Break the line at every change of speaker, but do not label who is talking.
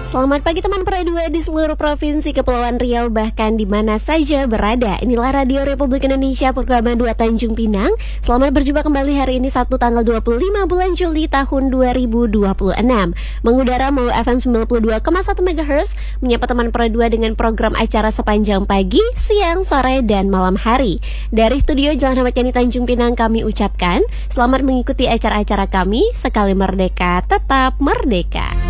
Selamat pagi teman Pro 2 di seluruh provinsi Kepulauan Riau, bahkan di mana saja berada. Inilah Radio Republik Indonesia Purwakarta 2 Tanjung Pinang. Selamat berjumpa kembali hari ini Sabtu tanggal 25 bulan Juli tahun 2026. Mengudara melalui FM 92,1 MHz, menyapa teman Pro 2 dengan program acara sepanjang pagi, siang, sore, dan malam hari. Dari studio Jalan Ahmad Yani Tanjung Pinang kami ucapkan selamat mengikuti acara-acara kami. Sekali merdeka, tetap merdeka.